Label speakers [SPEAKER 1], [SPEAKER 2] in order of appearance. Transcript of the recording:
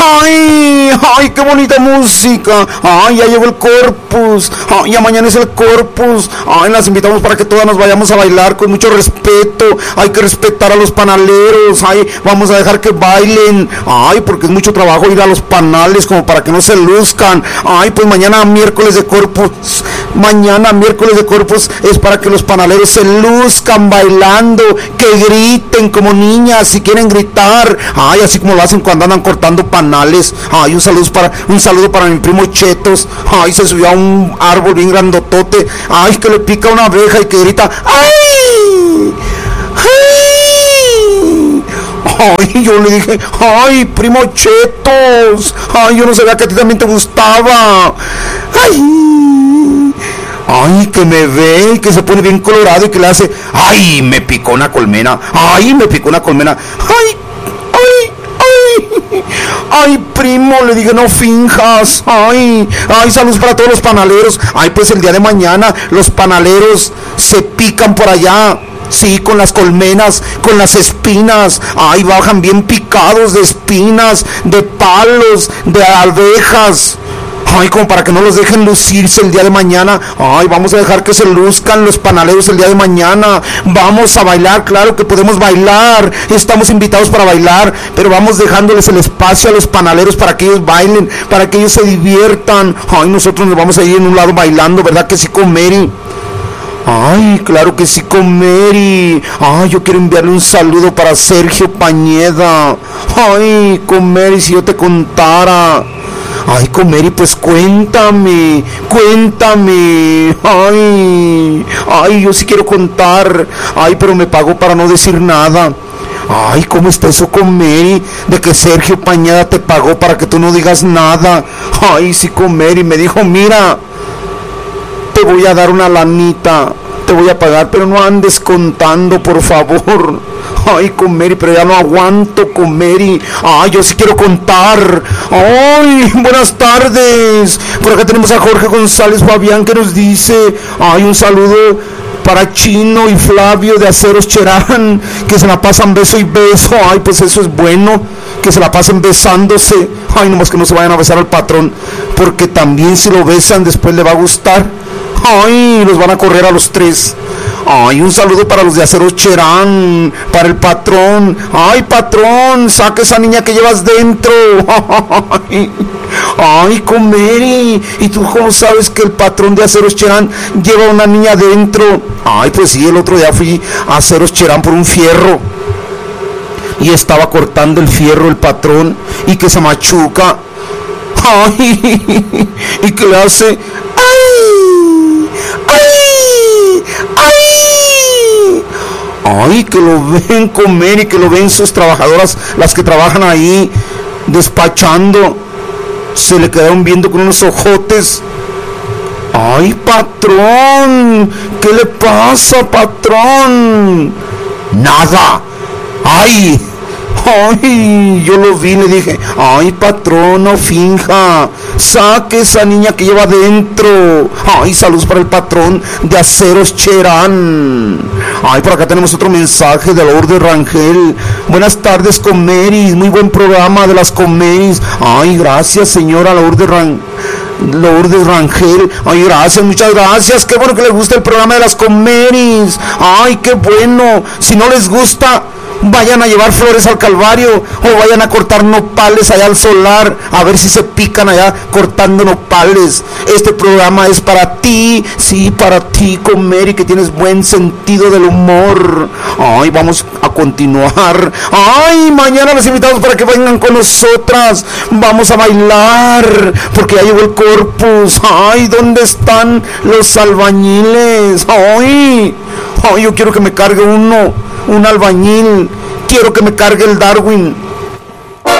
[SPEAKER 1] ¡Ay! ¡Ay, qué bonita música! ¡Ay, ya llegó el Corpus! ¡Ay, ya mañana es el Corpus! ¡Ay, las invitamos para que todas nos vayamos a bailar con mucho respeto! Hay que respetar a los panaleros. ¡Ay, vamos a dejar que bailen! ¡Ay, porque es mucho trabajo ir a los panales como para que no se luzcan! ¡Ay, pues mañana miércoles de Corpus! Mañana miércoles de Corpus es para que los panaleros se luzcan bailando, que griten como niñas si quieren gritar. ¡Ay, así como lo hacen cuando andan cortando panales! ¡Ay, un saludo para mi primo Chetos! ¡Ay, se subió a un árbol bien grandotote! ¡Ay, que le pica una abeja y que grita! ¡Ay! ¡Ay! ¡Ay! Yo le dije: ¡ay, primo Chetos! ¡Ay, yo no sabía que a ti también te gustaba! ¡Ay! ¡Ay, que me ve y que se pone bien colorado y que le hace! ¡Ay, me picó una colmena! ¡Ay, me picó una colmena! ¡Ay! ¡Ay! ¡Ay! ¡Ay, primo! Le dije: no finjas. ¡Ay! ¡Ay, saludos para todos los panaleros! ¡Ay, pues el día de mañana los panaleros se pican por allá! Sí, con las colmenas, con las espinas. ¡Ay, bajan bien picados de espinas, de palos, de abejas! ¡Ay, como para que no los dejen lucirse el día de mañana! ¡Ay, vamos a dejar que se luzcan los panaleros el día de mañana! ¡Vamos a bailar! ¡Claro que podemos bailar! Estamos invitados para bailar, pero vamos dejándoles el espacio a los panaleros para que ellos bailen, para que ellos se diviertan. ¡Ay, nosotros nos vamos a ir en un lado bailando! ¿Verdad que sí, con Mary? ¡Ay, claro que sí, con Mary! ¡Ay, yo quiero enviarle un saludo para Sergio Pañeda! ¡Ay, con Mary, si yo te contara! ¡Ay, con Mary, pues cuéntame! ¡Ay, yo sí quiero contar! ¡Ay, pero me pagó para no decir nada! ¡Ay, cómo está eso con Mary! De que Sergio Pañeda te pagó para que tú no digas nada. ¡Ay, sí, con Mary! Me dijo: mira, te voy a dar una lanita, te voy a pagar, pero no andes contando, por favor. Ay, con Mary, pero ya no aguanto con Mary. Ay, yo sí quiero contar. Ay, buenas tardes. Por acá tenemos a Jorge González Fabián que nos dice: ay, un saludo para Chino y Flavio de Aceros Cherán, que se la pasan beso y beso. Ay, pues eso es bueno, que se la pasen besándose. Ay, nomás que no se vayan a besar al patrón, porque también si lo besan después le va a gustar. Ay, los van a correr a los tres. Ay, un saludo para los de Aceros Cherán, para el patrón. Ay, patrón, saca esa niña que llevas dentro. Ay, con Mary. ¿Y tú cómo sabes que el patrón de Aceros Cherán lleva una niña dentro? Ay, pues sí, el otro día fui a Aceros Cherán por un fierro y estaba cortando el fierro el patrón y que se machuca. Ay, y que le hace: ¡ay! ¡Ay! ¡Ay! ¡Ay! Que lo ven comer y que lo ven sus trabajadoras, las que trabajan ahí despachando. Se le quedaron viendo con unos ojotes. ¡Ay, patrón! ¿Qué le pasa, patrón? ¡Nada! ¡Ay! ¡Ay! Yo lo vi, le dije: ¡ay, patrón, no finja! ¡Saque esa niña que lleva adentro! ¡Ay, saludos para el patrón de Aceros Cherán! ¡Ay, por acá tenemos otro mensaje de Lourdes Rangel! Buenas tardes, Comeris. Muy buen programa de las Comeris. ¡Ay, gracias, señora Lourdes Rangel! ¡Ay, gracias, muchas gracias! ¡Qué bueno que les gusta el programa de las Comeris! ¡Ay, qué bueno! Si no les gusta, vayan a llevar flores al Calvario o vayan a cortar nopales allá al solar, a ver si se pican allá cortando nopales. Este programa es para ti, sí, para ti, con Mary, que tienes buen sentido del humor. Ay, vamos a continuar. Ay, mañana los invitamos para que vengan con nosotras. Vamos a bailar porque ya llegó el Corpus. Ay, ¿dónde están los albañiles? Ay, yo quiero que me cargue un albañil. Quiero que me cargue el Darwin.